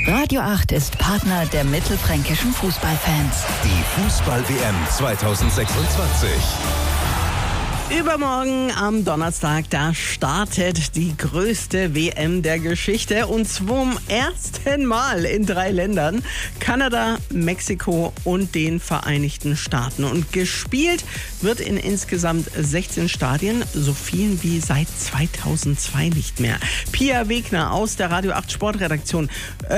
Radio 8 ist Partner der mittelfränkischen Fußballfans. Die Fußball-WM 2026. Übermorgen am Donnerstag, da startet die größte WM der Geschichte und zum ersten Mal in 3 Ländern, Kanada, Mexiko und den Vereinigten Staaten. Und gespielt wird in insgesamt 16 Stadien, so vielen wie seit 2002 nicht mehr. Pia Wegner aus der Radio 8 Sportredaktion.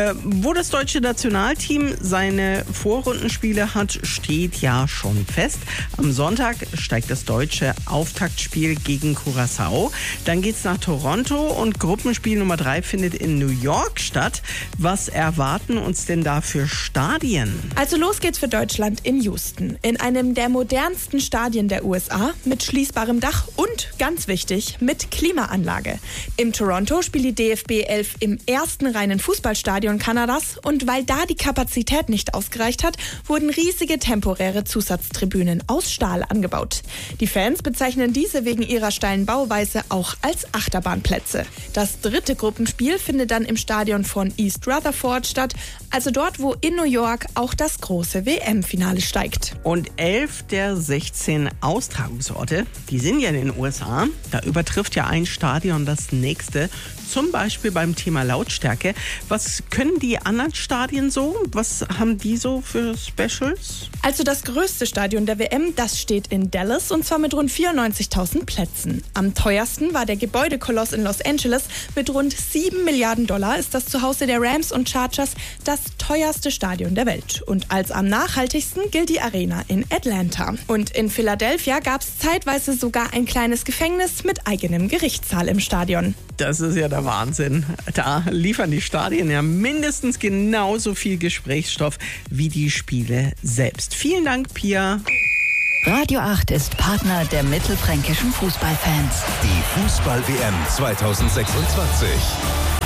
Wo das deutsche Nationalteam seine Vorrundenspiele hat, steht ja schon fest. Am Sonntag steigt das deutsche Auftaktspiel gegen Curaçao. Dann geht's nach Toronto und Gruppenspiel Nummer 3 findet in New York statt. Was erwarten uns denn da für Stadien? Also los geht's für Deutschland in Houston. In einem der modernsten Stadien der USA mit schließbarem Dach und, ganz wichtig, mit Klimaanlage. Im Toronto spielt die DFB 11 im ersten reinen Fußballstadion Kanadas und weil da die Kapazität nicht ausgereicht hat, wurden riesige temporäre Zusatztribünen aus Stahl angebaut. Die Fans bezeichnen diese wegen ihrer steilen Bauweise auch als Achterbahnplätze. Das 3. Gruppenspiel findet dann im Stadion von East Rutherford statt, also dort, wo in New York auch das große WM-Finale steigt. Und 11 der 16 Austragungsorte, die sind ja in den USA. Da übertrifft ja ein Stadion das nächste, zum Beispiel beim Thema Lautstärke. Was können die anderen Stadien so? Was haben die so für Specials? Also das größte Stadion der WM, das steht in Dallas und zwar mit rund 94.000 Plätzen. Am teuersten war der Gebäudekoloss in Los Angeles. Mit rund $7 Milliarden ist das Zuhause der Rams und Chargers das teuerste Stadion der Welt. Und als am nachhaltigsten gilt die Arena in Atlanta. Und in Philadelphia gab es zeitweise sogar ein kleines Gefängnis mit eigenem Gerichtssaal im Stadion. Das ist ja der Wahnsinn. Da liefern die Stadien ja mindestens genauso viel Gesprächsstoff wie die Spiele selbst. Vielen Dank, Pia. Radio 8 ist Partner der mittelfränkischen Fußballfans. Die Fußball-WM 2026.